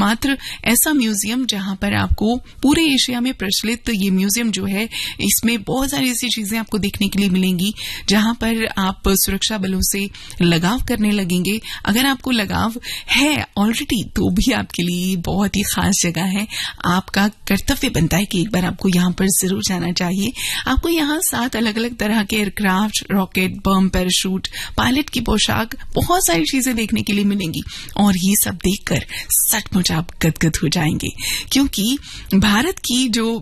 एकमात्र ऐसा म्यूजियम जहां पर आपको पूरे एशिया में प्रचलित ये म्यूजियम जो है, इसमें बहुत सारी ऐसी चीजें आपको देखने के लिए मिलेंगी जहां पर आप सुरक्षा बलों से लगाव करने लगेंगे। अगर आपको लगाव है ऑलरेडी तो भी आपके लिए बहुत ही खास जगह है। आपका कर्तव्य बनता है कि एक बार आपको यहां पर जरूर जाना चाहिए। आपको यहां 7 अलग अलग तरह के एयरक्राफ्ट, रॉकेट, बम, पैराशूट, पायलट की पोशाक, बहुत सारी चीजें देखने के लिए मिलेंगी और ये सब देखकर सचमुच आप गदगद हो जाएंगे, क्योंकि भारत की जो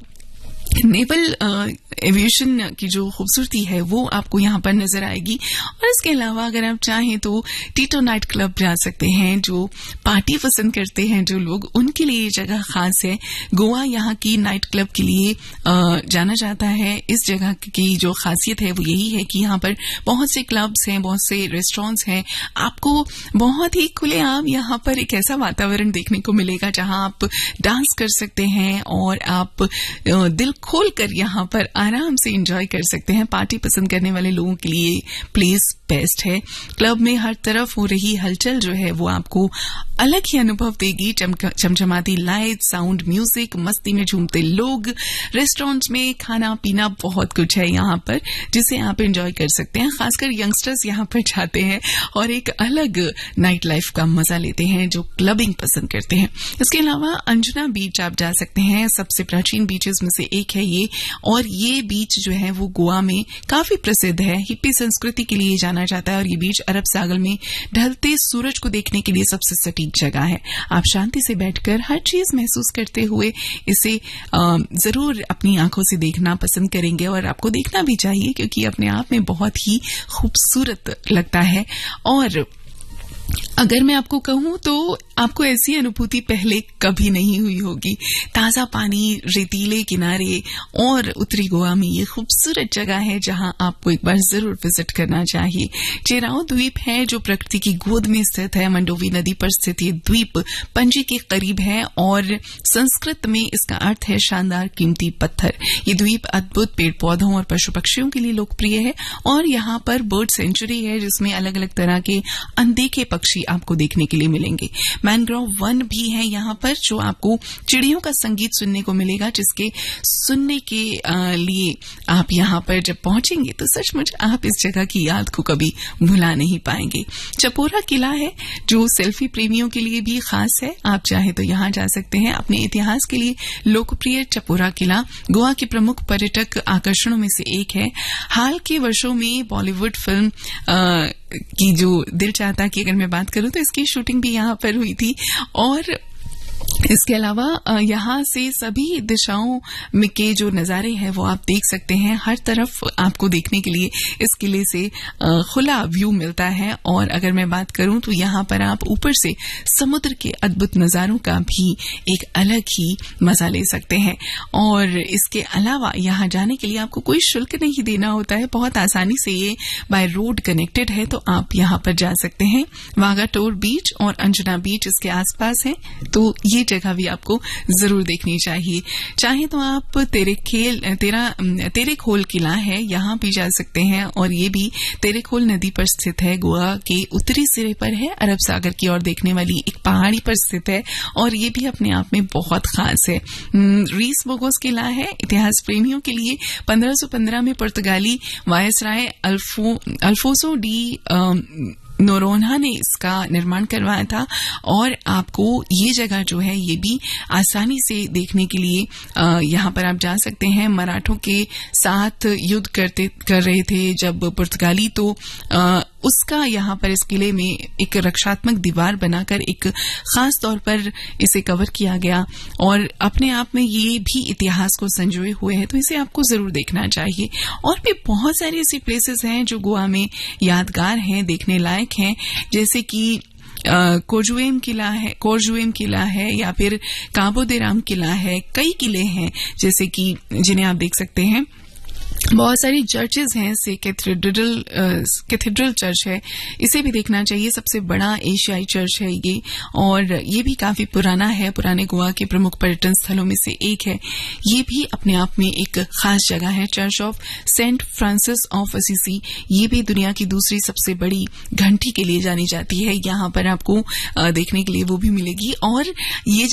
नेवल एविएशन की जो खूबसूरती है वो आपको यहां पर नजर आएगी। और इसके अलावा अगर आप चाहें तो टीटो नाइट क्लब जा सकते हैं। जो पार्टी पसंद करते हैं जो लोग, उनके लिए ये जगह खास है। गोवा यहाँ की नाइट क्लब के लिए जाना जाता है। इस जगह की जो खासियत है वो यही है कि यहाँ पर बहुत से क्लब्स हैं, बहुत से रेस्टोरेंट्स हैं। आपको बहुत ही खुलेआम यहाँ पर एक ऐसा वातावरण देखने को मिलेगा जहां आप डांस कर सकते हैं और आप दिल खोलकर यहाँ पर आराम से एंजॉय कर सकते हैं। पार्टी पसंद करने वाले लोगों के लिए प्लेस बेस्ट है। क्लब में हर तरफ हो रही हलचल जो है वो आपको अलग ही अनुभव देगी। चमचमाती लाइट, साउंड, म्यूजिक, मस्ती में झूमते लोग, रेस्टोरेंट्स में खाना पीना, बहुत कुछ है यहाँ पर जिसे आप एंजॉय कर सकते हैं। खासकर यंगस्टर्स यहाँ पर जाते हैं और एक अलग नाइट लाइफ का मजा लेते हैं जो क्लबिंग पसंद करते हैं। इसके अलावा अंजुना बीच आप जा सकते हैं। सबसे प्राचीन बीचेस में से एक है ये, और ये बीच जो है वो गोवा में काफी प्रसिद्ध है। हिप्पी संस्कृति के लिए जाना जाता है और ये बीच अरब सागर में ढलते सूरज को देखने के लिए सबसे सटीक जगह है। आप शांति से बैठकर हर चीज महसूस करते हुए इसे जरूर अपनी आंखों से देखना पसंद करेंगे, और आपको देखना भी चाहिए क्योंकि अपने आप में बहुत ही खूबसूरत लगता है। और अगर मैं आपको कहूं तो आपको ऐसी अनुभूति पहले कभी नहीं हुई होगी। ताजा पानी, रेतीले किनारे और उत्तरी गोवा में ये खूबसूरत जगह है जहां आपको एक बार जरूर विजिट करना चाहिए। चेराओ द्वीप है जो प्रकृति की गोद में स्थित है। मंडोवी नदी पर स्थित ये द्वीप पणजी के करीब है और संस्कृत में इसका अर्थ है शानदार कीमती पत्थर। ये द्वीप अद्भुत पेड़ पौधों और पशु पक्षियों के लिए लोकप्रिय है और यहाँ पर बर्ड सेंचुरी है जिसमें अलग अलग तरह के अनदेखे पक्षी आपको देखने के लिए मिलेंगे। मैनग्रोव वन भी है यहाँ पर जो आपको चिड़ियों का संगीत सुनने को मिलेगा, जिसके सुनने के लिए आप यहाँ पर जब पहुंचेंगे तो सचमुच आप इस जगह की याद को कभी भुला नहीं पाएंगे। चपोरा किला है जो सेल्फी प्रेमियों के लिए भी खास है। आप चाहे तो यहाँ जा सकते हैं। अपने इतिहास के लिए लोकप्रिय चपोरा किला गोवा के प्रमुख पर्यटक आकर्षणों में से एक है। हाल के वर्षों में बॉलीवुड फिल्म की जो दिल चाहता कि अगर मैं बात करूं तो इसकी शूटिंग भी यहाँ पर हुई थी। और इसके अलावा यहाँ से सभी दिशाओं में के जो नजारे हैं वो आप देख सकते हैं। हर तरफ आपको देखने के लिए इस किले से खुला व्यू मिलता है। और अगर मैं बात करूं तो यहाँ पर आप ऊपर से समुद्र के अद्भुत नजारों का भी एक अलग ही मजा ले सकते हैं। और इसके अलावा यहाँ जाने के लिए आपको कोई शुल्क नहीं देना होता है। बहुत आसानी से ये बाय रोड कनेक्टेड है तो आप यहाँ पर जा सकते हैं। वागाटोर बीच और अंजुना बीच इसके आसपास है तो ये जगह भी आपको जरूर देखनी चाहिए। चाहे तो आप तेरेखोल किला है यहाँ भी जा सकते हैं और ये भी तेरेखोल नदी पर स्थित है। गोवा के उत्तरी सिरे पर है, अरब सागर की ओर देखने वाली एक पहाड़ी पर स्थित है और ये भी अपने आप में बहुत खास है। रीस बोगोस किला है इतिहास प्रेमियों के लिए। 1515 में पुर्तगाली वायसराय अल्फोसो डी नोरोन्हा ने इसका निर्माण करवाया था। और आपको ये जगह जो है ये भी आसानी से देखने के लिए यहाँ पर आप जा सकते हैं। मराठों के साथ युद्ध कर रहे थे जब पुर्तगाली, तो उसका यहाँ पर इस किले में एक रक्षात्मक दीवार बनाकर एक खास तौर पर इसे कवर किया गया और अपने आप में ये भी इतिहास को संजोए हुए है तो इसे आपको जरूर देखना चाहिए। और भी बहुत सारी ऐसी प्लेसेस हैं जो गोवा में यादगार हैं, देखने लायक हैं, जैसे कि कोरजुएम किला है या फिर काबो दे राम किला है। कई किले हैं जैसे कि जिन्हें आप देख सकते हैं। बहुत सारी चर्चेज हैं, से कैथेड्रल चर्च है, इसे भी देखना चाहिए। सबसे बड़ा एशियाई चर्च है ये और ये भी काफी पुराना है, पुराने गोवा के प्रमुख पर्यटन स्थलों में से एक है। ये भी अपने आप में एक खास जगह है। Church of Saint Francis of Assisi, ये भी दुनिया की दूसरी सबसे बड़ी घंटी के लिए जानी जाती है। यहाँ पर आपको देखने के लिए वो भी मिलेगी। और ये